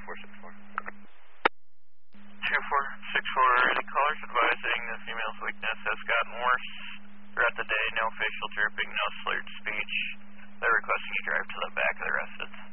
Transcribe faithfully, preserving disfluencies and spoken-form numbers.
four six four. two four six four, the caller's advising the female's weakness has gotten worse throughout the day. No facial dripping, no slurred speech. They're requesting you drive to the back of the residence.